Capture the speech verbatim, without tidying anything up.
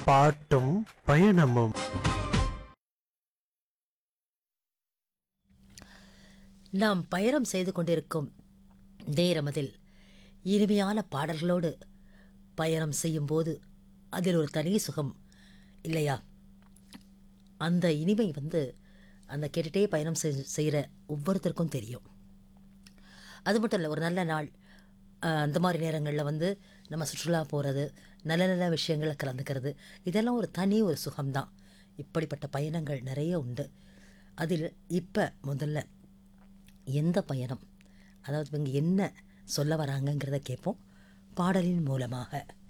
பாட்டும் பயணமும். நாம் பயணம் செய்து கொண்டிருக்கும் நேரமதில் இனிமையான பாடல்களோடு பயணம் செய்யும்போது அதில் ஒரு தனி சுகம் இல்லையா? அந்த இனிமை வந்து அந்த கேட்டுகிட்டே பயணம் செய் செய்கிற ஒவ்வொருத்தருக்கும் தெரியும். அது மட்டும் இல்லை, ஒரு நல்ல நாள் அஹ், அந்த மாதிரி நேரங்களில் வந்து நம்ம சுற்றுலா போகிறது, நல்ல நல்ல விஷயங்களை கலந்துக்கிறது, இதெல்லாம் ஒரு தனி ஒரு சுகம்தான். இப்படிப்பட்ட பயணங்கள் நிறைய உண்டு. அதில் இப்போ முதல்ல எந்த பயணம், அதாவது இவங்க என்ன சொல்ல வராங்கங்கிறத கேட்போம் பாடலின் மூலமாக.